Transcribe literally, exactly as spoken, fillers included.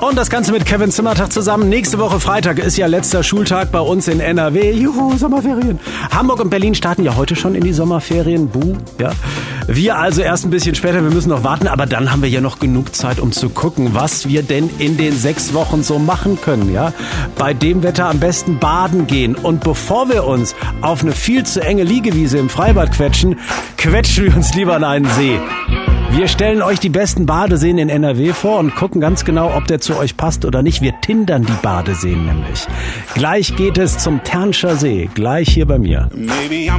Und das Ganze mit Kevin Zimmertag zusammen. Nächste Woche Freitag ist ja letzter Schultag bei uns in N R W. Juhu, Sommerferien. Hamburg und Berlin starten ja heute schon in die Sommerferien. Buh, ja. Wir also erst ein bisschen später, wir müssen noch warten, aber dann haben wir ja noch genug Zeit, um zu gucken, was wir denn in den sechs Wochen so machen können, ja. Bei dem Wetter am besten baden gehen. Und bevor wir uns auf eine viel zu enge Liegewiese im Freibad quetschen, quetschen wir uns lieber an einen See. Wir stellen euch die besten Badeseen in N R W vor und gucken ganz genau, ob der zu euch passt oder nicht. Wir tindern die Badeseen nämlich. Gleich geht es zum Ternscher See, gleich hier bei mir.